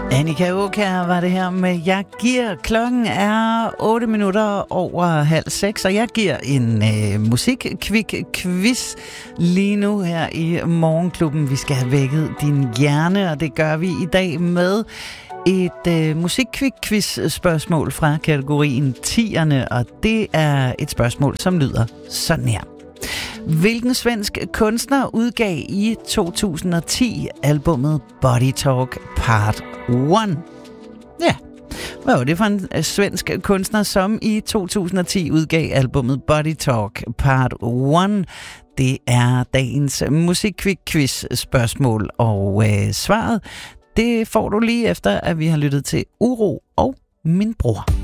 Annika Aukjær var det her med Jeg giver. Klokken er 8 minutter over halv 6, og jeg giver en musik-quiz lige nu her i Morgenklubben. Vi skal have vækket din hjerne, og det gør vi i dag med et musik-quiz-spørgsmål fra kategorien 10'erne, og det er et spørgsmål, som lyder sådan her. Hvilken svensk kunstner udgav i 2010 albummet Body Talk Part 1? Ja, hvad var det for en svensk kunstner, som i 2010 udgav albummet Body Talk Part 1? Det er dagens musik-quiz-spørgsmål, og svaret, det får du lige efter, at vi har lyttet til Uro og Min Bror.